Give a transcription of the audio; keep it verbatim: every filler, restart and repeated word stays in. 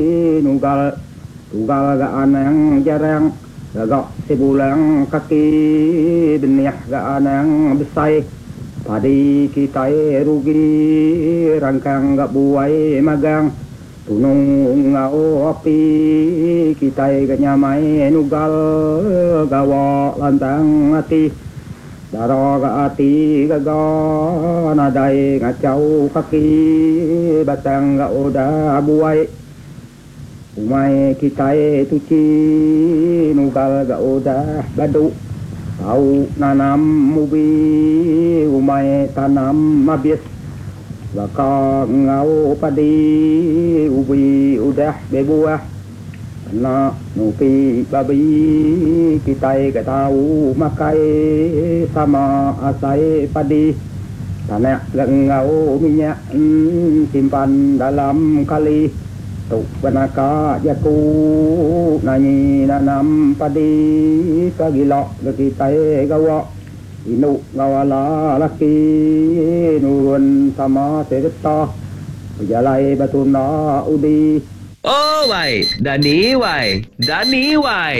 nugal tugal ga anang jarang gagak sebulang kaki benih ga anang besai padi kita rugi rangkang ga buai magang tunung ngau api kita ga nyamai nugal gawa lantang ati daro ga ati gaga nadai ngacau kaki batang ga oda buai umai kita tuci nugal ga oda badu tahu nanam mubi umai tanam mabis baka ngau padi ubi udah bebuah na nupi babi kita ga tahu makai sama asai padi tanah ngau minyak simpan dalam kali tuk banaka jaku nani nanam padi kagilok kita gawa inu ngawala laki nurun sama serta jalai batuna udi Oh, wai, Dani, wai, Dani, wai.